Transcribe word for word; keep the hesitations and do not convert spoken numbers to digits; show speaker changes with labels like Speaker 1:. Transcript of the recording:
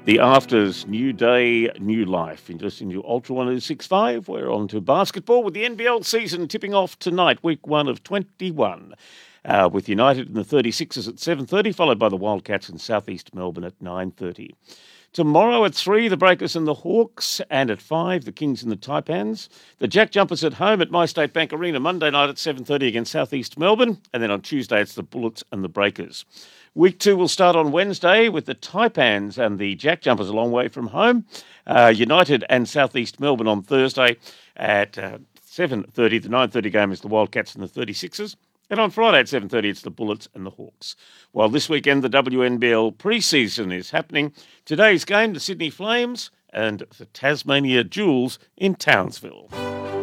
Speaker 1: The Afters, new day, new life. You're listening to Ultra ten sixty-five. We're on to basketball with the N B L season tipping off tonight, week one of twenty-one. Uh, with United and the thirty-sixers at seven thirty, followed by the Wildcats in southeast Melbourne at nine thirty. Tomorrow at three, the Breakers and the Hawks, and at five, the Kings and the Taipans. The Jack Jumpers at home at MyState Bank Arena Monday night at seven thirty against southeast Melbourne, and then on Tuesday it's the Bullets and the Breakers. Week two will start on Wednesday with the Taipans and the Jack Jumpers a long way from home. Uh, United and southeast Melbourne on Thursday at uh, seven thirty. The nine thirty game is the Wildcats and the thirty-sixers. And on Friday at seven thirty, it's the Bullets and the Hawks. While this weekend, the W N B L pre-season is happening. Today's game, the Sydney Flames and the Tasmania Jewels in Townsville.